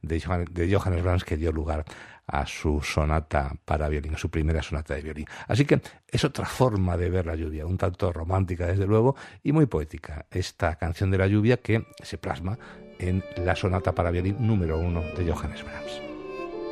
de Johannes Brahms, que dio lugar a su sonata para violín, a su primera sonata de violín. Así que es otra forma de ver la lluvia, un tanto romántica desde luego y muy poética, esta canción de la lluvia que se plasma en la sonata para violín número 1 de Johannes Brahms.